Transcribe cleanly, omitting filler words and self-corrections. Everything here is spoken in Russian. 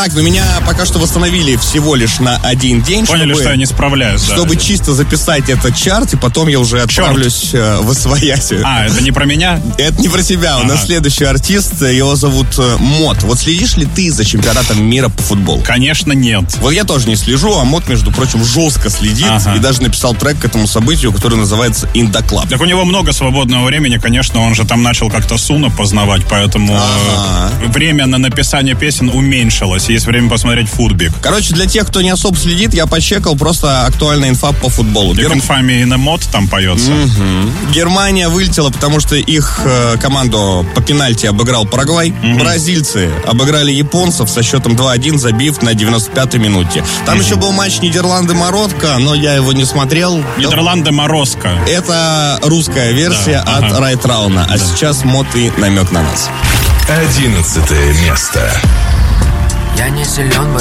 Так, но меня пока что восстановили всего лишь на один день. Поняли, что я не справляюсь. Чтобы чисто записать этот чарт, и потом я уже отправлюсь в освояси. Это не про меня? Это не про тебя. У нас следующий артист, его зовут Мот. Вот следишь ли ты за чемпионатом мира по футболу? Конечно, нет. Вот я тоже не слежу, а Мот, между прочим, жестко следит и даже написал трек к этому событию, который называется «In the Club». Так у него много свободного времени, конечно, он же там начал как-то Суна познавать, поэтому время на написание песен уменьшилось. Есть время посмотреть футбик. Короче, для тех, кто не особо следит, я почекал просто актуальная инфа по футболу. Инфами и на мод там поется. Германия вылетела, потому что их команду по пенальти обыграл Парагвай. Бразильцы обыграли японцев со счетом 2-1, забив на 95-й минуте. Там еще был матч Нидерланды-Марокко, но я его не смотрел. Нидерланды-Морозко. Это русская версия от Райтрауна. А сейчас Мот и намек на нас. 11 место. Я не силен в